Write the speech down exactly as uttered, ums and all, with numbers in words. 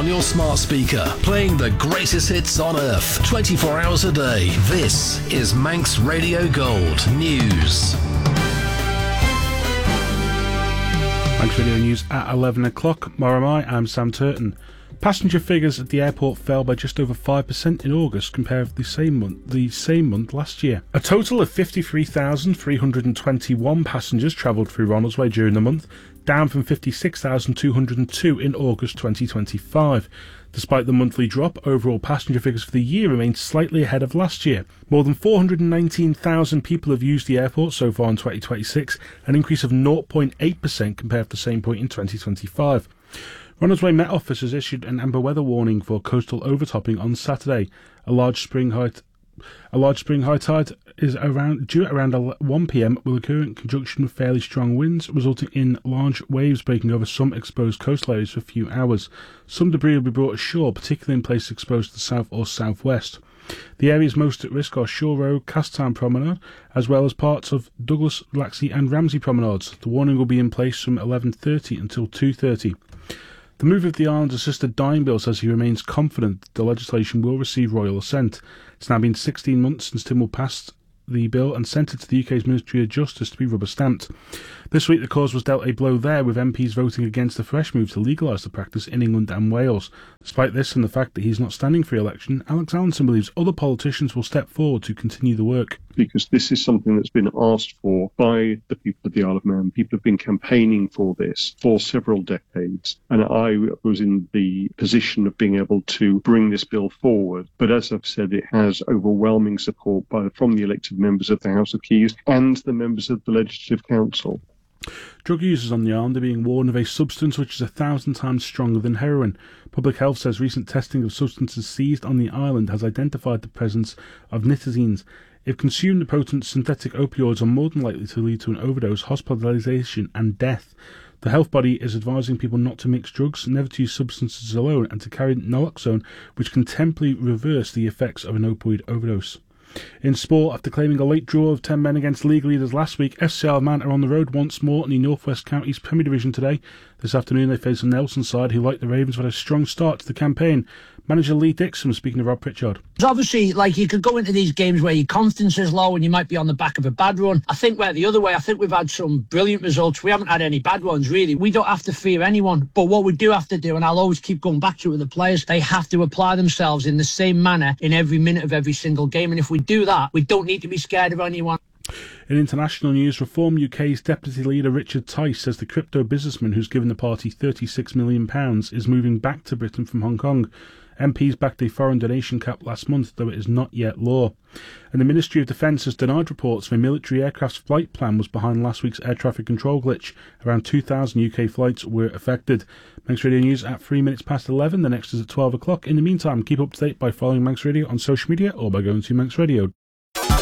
your smart speaker, playing the greatest hits on earth, twenty-four hours a day. This is Manx Radio Gold News. Manx Radio News at eleven o'clock. Moramai, I'm Sam Turton. Passenger figures at the airport fell by just over five percent in August compared with the same month the same month last year. A total of fifty-three thousand three hundred twenty-one passengers travelled through Ronaldsway during the month, down from fifty-six thousand two hundred two in August twenty twenty-five. Despite the monthly drop, overall passenger figures for the year remained slightly ahead of last year. More than four hundred nineteen thousand people have used the airport so far in twenty twenty-six, an increase of zero point eight percent compared to the same point in twenty twenty-five. Ronaldsway Met Office has issued an amber weather warning for coastal overtopping on Saturday. A large spring high, t- a large spring high tide is around due at around one p.m. will occur in conjunction with fairly strong winds, resulting in large waves breaking over some exposed coastal areas for a few hours. Some debris will be brought ashore, particularly in places exposed to the south or southwest. The areas most at risk are Shore Road, Castown Promenade, as well as parts of Douglas, Laxey and Ramsey Promenades. The warning will be in place from eleven thirty until two thirty. The move of the island's assisted dying bill says he remains confident that the legislation will receive royal assent. It's now been sixteen months since Tynwald passed the bill and sent it to the U K's Ministry of Justice to be rubber-stamped. This week the cause was dealt a blow there, with M Ps voting against the fresh move to legalise the practice in England and Wales. Despite this and the fact that he's not standing for election, Alex Allinson believes other politicians will step forward to continue the work. Because this is something that's been asked for by the people of the Isle of Man. People have been campaigning for this for several decades, and I was in the position of being able to bring this bill forward. But as I've said, it has overwhelming support by, from the elected members of the House of Keys and the members of the Legislative Council. Drug users on the island are being warned of a substance which is a thousand times stronger than heroin. Public Health says recent testing of substances seized on the island has identified the presence of nitazines. If consumed, the potent synthetic opioids are more than likely to lead to an overdose, hospitalisation and death. The health body is advising people not to mix drugs, never to use substances alone, and to carry naloxone, which can temporarily reverse the effects of an opioid overdose. In sport, after claiming a late draw of ten men against league leaders last week, F C Isle of Man are on the road once more in the North West Counties Premier Division today. This afternoon they face the Nelson side, who, like the Ravens, had a strong start to the campaign. Manager Lee Dixon was speaking to Rob Pritchard. Obviously, like, you could go into these games where your confidence is low and you might be on the back of a bad run. I think we're the other way. I think we've had some brilliant results. We haven't had any bad ones, really. We don't have to fear anyone. But what we do have to do, and I'll always keep going back to it with the players, they have to apply themselves in the same manner in every minute of every single game. And if we do that, we don't need to be scared of anyone. In international news, Reform U K's deputy leader Richard Tice says the crypto businessman who's given the party thirty-six million pounds is moving back to Britain from Hong Kong. M Ps backed a foreign donation cap last month, though it is not yet law. And the Ministry of Defence has denied reports of a military aircraft's flight plan was behind last week's air traffic control glitch. Around two thousand U K flights were affected. Manx Radio News at three minutes past eleven. The next is at twelve o'clock. In the meantime, keep up to date by following Manx Radio on social media or by going to manx radio